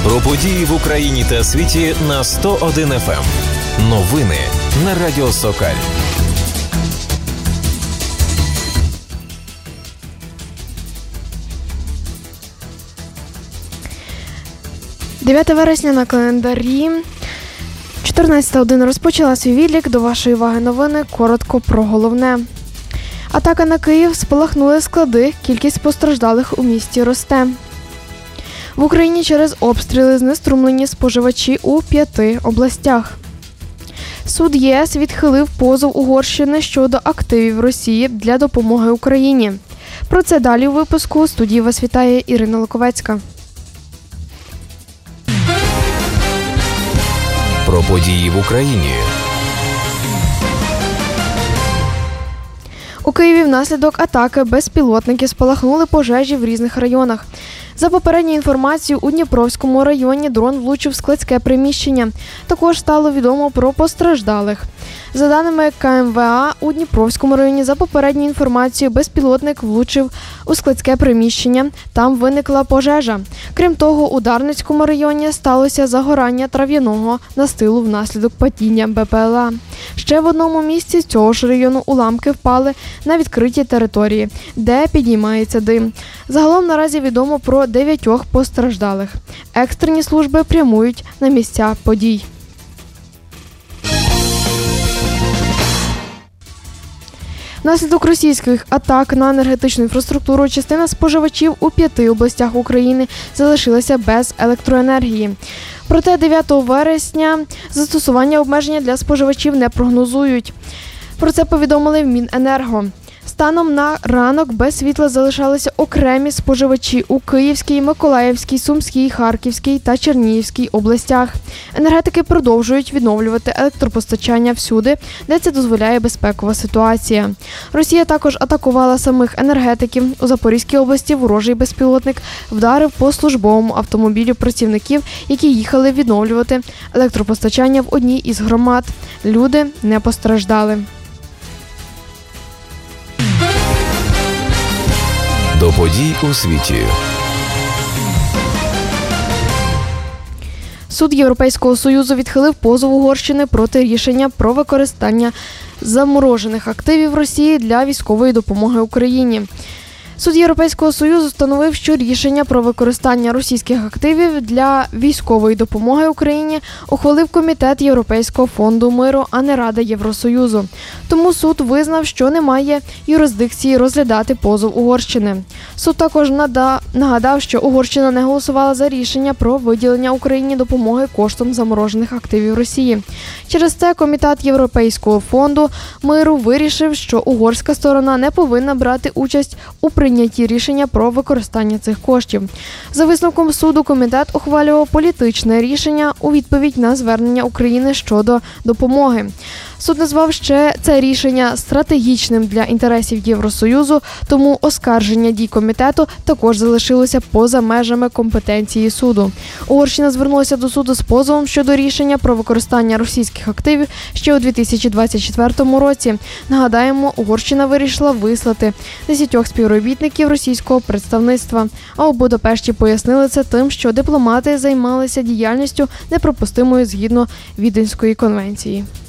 Про події в Україні та світі на 101 FM. Новини на Радіо Сокаль. 9 вересня на календарі. 14 година розпочала свій відлік. До вашої уваги новини. Коротко про головне. Атака на Київ, спалахнули склади. Кількість постраждалих у місті росте. В Україні через обстріли знеструмлені споживачі у 5 областях. Суд ЄС відхилив позов Угорщини щодо активів Росії для допомоги Україні. Про це далі у випуску. У студії вас вітає Ірина Локовецька. Про події в Україні. У Києві внаслідок атаки безпілотники спалахнули пожежі в різних районах. За попередньою інформацією, у Дніпровському районі дрон влучив в складське приміщення. Також стало відомо про постраждалих. За даними КМВА, у Дніпровському районі за попередньою інформацією безпілотник влучив у складське приміщення. Там виникла пожежа. Крім того, у Дарницькому районі сталося загорання трав'яного настилу внаслідок падіння БПЛА. Ще в одному місці з цього ж району уламки впали на відкритій території, де підіймається дим. Загалом наразі відомо про 9 постраждалих. Екстрені служби прямують на місця подій. Внаслідок російських атак на енергетичну інфраструктуру частина споживачів у 5 областях України залишилася без електроенергії. Проте 9 вересня застосування обмеження для споживачів не прогнозують. Про це повідомили в Міненерго. Станом на ранок без світла залишалися окремі споживачі у Київській, Миколаївській, Сумській, Харківській та Чернігівській областях. Енергетики продовжують відновлювати електропостачання всюди, де це дозволяє безпекова ситуація. Росія також атакувала самих енергетиків. У Запорізькій області ворожий безпілотник вдарив по службовому автомобілю працівників, які їхали відновлювати електропостачання в одній із громад. Люди не постраждали. До подій у світі. Суд Європейського Союзу відхилив позов Угорщини проти рішення про використання заморожених активів Росії для військової допомоги Україні. Суд Європейського Союзу встановив, що рішення про використання російських активів для військової допомоги Україні ухвалив Комітет Європейського фонду миру, а не Рада Євросоюзу. Тому суд визнав, що немає юрисдикції розглядати позов Угорщини. Суд також нагадав, що Угорщина не голосувала за рішення про виділення Україні допомоги коштом заморожених активів Росії. Через це Комітет Європейського фонду миру вирішив, що угорська сторона не повинна брати участь у прийнятті рішення про використання цих коштів. За висновком суду, комітет ухвалював політичне рішення у відповідь на звернення України щодо допомоги. Суд назвав ще це рішення стратегічним для інтересів Євросоюзу, тому оскарження дій комітету також залишилося поза межами компетенції суду. Угорщина звернулася до суду з позовом щодо рішення про використання російських активів ще у 2024 році. Нагадаємо, Угорщина вирішила вислати 10 співробітників російського представництва, а у Будапешті пояснили це тим, що дипломати займалися діяльністю неприпустимою згідно Віденської конвенції.